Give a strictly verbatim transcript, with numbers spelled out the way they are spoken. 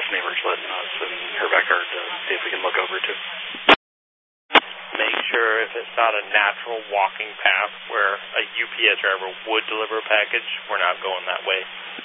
neighbors letting us and her backyard to see if we can look over too. Make sure if it's not a natural walking path where a U P S driver would deliver a package, we're not going that way.